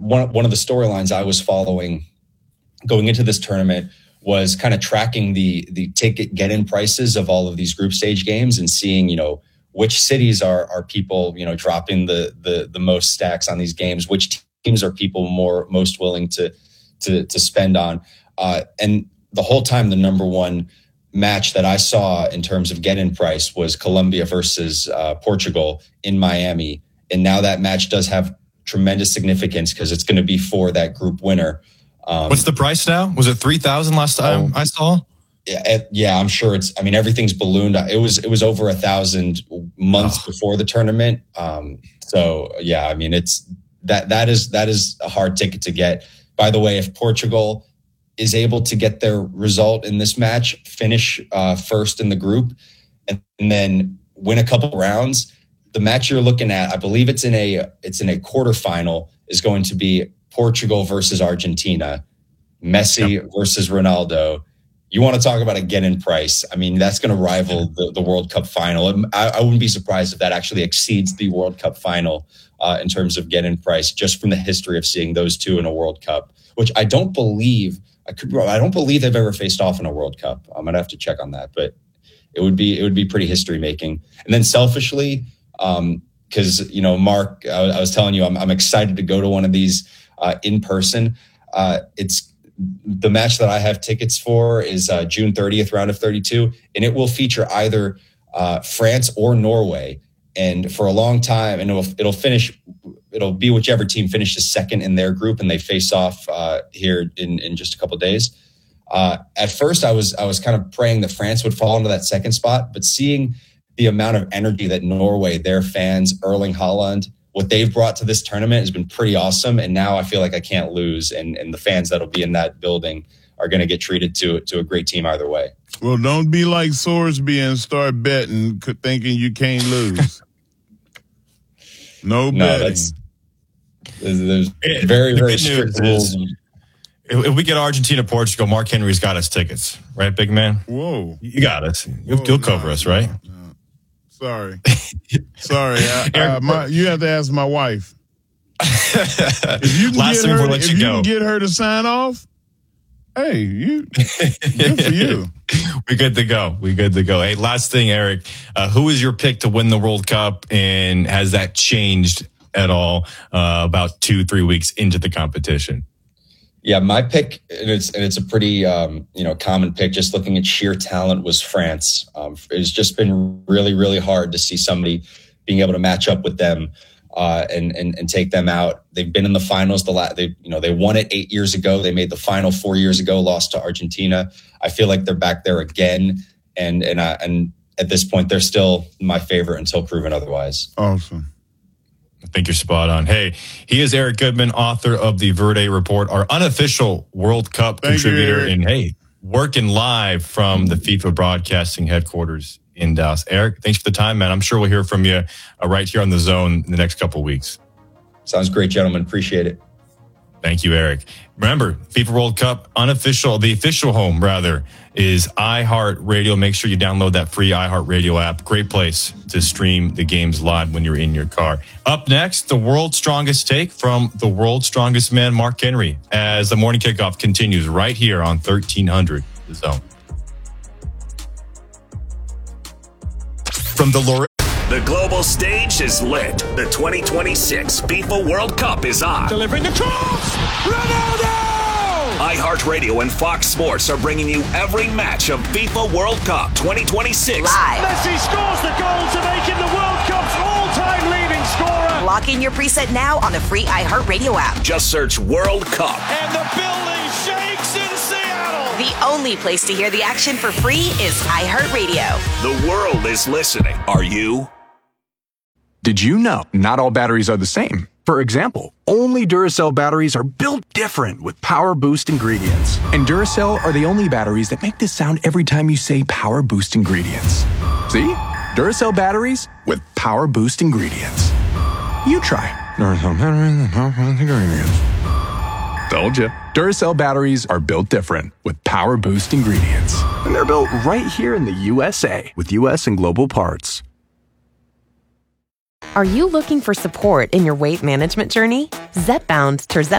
one of the storylines I was following going into this tournament was kind of tracking the ticket get-in prices of all of these group stage games and seeing, which cities are people, dropping the most stacks on these games, which teams are people most willing to spend on. And the whole time, the number one match that I saw in terms of get-in price was Colombia versus Portugal in Miami. And now that match does have tremendous significance because it's going to be for that group winner. What's the price now? Was it 3,000 last time I saw? Yeah, I'm sure everything's ballooned. It was over 1,000 months before the tournament. So yeah, I mean, that is a hard ticket to get. By the way, if Portugal is able to get their result in this match, finish first in the group, and then win a couple rounds, the match you're looking at, I believe it's in a quarterfinal, is going to be Portugal versus Argentina, Messi versus Ronaldo. You want to talk about a get-in price? I mean, that's going to rival the World Cup final. I wouldn't be surprised if that actually exceeds the World Cup final in terms of get-in price, just from the history of seeing those two in a World Cup, which I don't believe they've ever faced off in a World Cup. I'm gonna have to check on that, but it would be pretty history making. And then selfishly, because Mark, I was telling you, I'm excited to go to one of these in person. It's the match that I have tickets for is June 30th, round of 32, and it will feature either France or Norway. And for a long time, and it'll be whichever team finishes second in their group, and they face off here in just a couple of days. At first, I was kind of praying that France would fall into that second spot, but seeing the amount of energy that Norway, their fans, Erling Haaland, what they've brought to this tournament has been pretty awesome. And now I feel like I can't lose, and the fans that'll be in that building are going to get treated to a great team either way. Well, don't be like Sorsby and start betting, thinking you can't lose. No betting. There's very, very strict rules. If we get Argentina, Portugal, Mark Henry's got us tickets, right, big man? Whoa. You got us. You'll cover us, right? No. Sorry. You have to ask my wife. If you can get her to sign off, hey, good for you. We're good to go. Hey, last thing, Eric, who is your pick to win the World Cup, and has that changed at all about 2-3 weeks into the competition? Yeah, my pick, and it's a pretty common pick, just looking at sheer talent, was France. It's just been really, really hard to see somebody being able to match up with them and take them out. They've been in the finals. They won it 8 years ago. They made the final 4 years ago, lost to Argentina. I feel like they're back there again, and at this point, they're still my favorite until proven otherwise. Awesome. I think you're spot on. Hey, he is Eric Goodman, author of the Verde Report, our unofficial World Cup contributor, and hey, working live from the FIFA broadcasting headquarters in Dallas. Eric, thanks for the time, man. I'm sure we'll hear from you right here on The Zone in the next couple of weeks. Sounds great, gentlemen. Appreciate it. Thank you, Eric. Remember, FIFA World Cup the official home, is iHeartRadio. Make sure you download that free iHeartRadio app. Great place to stream the games live when you're in your car. Up next, the world's strongest take from the world's strongest man, Mark Henry, as the morning kickoff continues right here on 1300 The Zone. From the global stage is lit. The 2026 FIFA World Cup is on. Delivering the cross! Ronaldo! iHeartRadio and Fox Sports are bringing you every match of FIFA World Cup 2026. Live. Messi scores the goal to make it the World Cup's all-time leading scorer. Lock in your preset now on the free iHeartRadio app. Just search World Cup. And the building shakes in Seattle. The only place to hear the action for free is iHeartRadio. The world is listening. Are you? Did you know not all batteries are the same? For example, only Duracell batteries are built different with Power Boost ingredients. And Duracell are the only batteries that make this sound every time you say Power Boost ingredients. See? Duracell batteries with Power Boost ingredients. You try Duracell batteries with Power Boost ingredients. Told you. Duracell batteries are built different with Power Boost ingredients. And they're built right here in the USA with US and global parts. Are you looking for support in your weight management journey? Zepbound's Tirzepatide